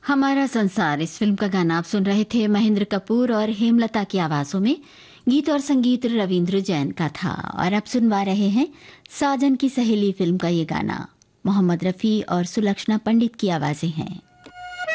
हमारा संसार, इस फिल्म का गाना आप सुन रहे थे महेंद्र कपूर और हेमलता की आवाजों में। गीत और संगीत रविंद्र जैन का था। और अब सुनवा रहे हैं साजन की सहेली फिल्म का ये गाना। मोहम्मद रफ़ी और सुलक्षणा पंडित की आवाजें हैं।